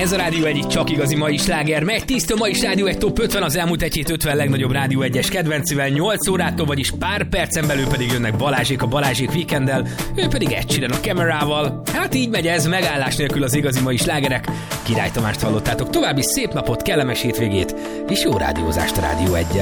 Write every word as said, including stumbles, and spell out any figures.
Ez a Rádió egy csak igazi mai sláger. Megy tiszta mai Rádió egy top ötven, az elmúlt egy hét ötven legnagyobb Rádió egyes kedvencivel nyolc órától, vagyis pár percen belül pedig jönnek Balázsék a Balázsék Weekenddel, ő pedig Ed Sheeran a Camerával. Hát így megy ez, megállás nélkül az igazi mai slágerek. Király Tamást hallottátok, további szép napot, kellemes hétvégét és jó rádiózást a Rádió eggyel.